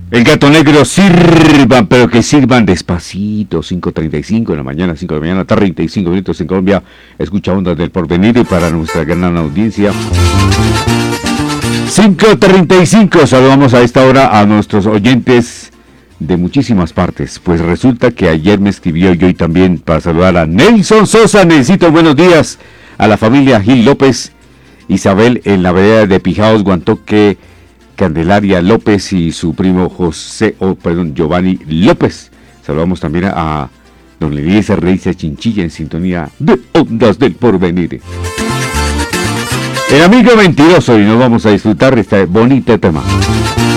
El gato negro sirvan, pero que sirvan despacito. 5:35 de la mañana, 5 de la mañana, 35 minutos en Colombia. Escucha Ondas del Porvenir y para nuestra gran audiencia. 5:35, saludamos a esta hora a nuestros oyentes de muchísimas partes. Pues resulta que ayer me escribió y hoy también para saludar a Nelson Sosa. Necesito buenos días a la familia Gil López, Isabel en la vereda de Pijaos, Guantoque, Candelaria López y su primo Giovanni López. Saludamos también a don Eliezer Reyes Chinchilla en sintonía de Ondas del Porvenir. El amigo mentiroso, y nos vamos a disfrutar de este bonito tema.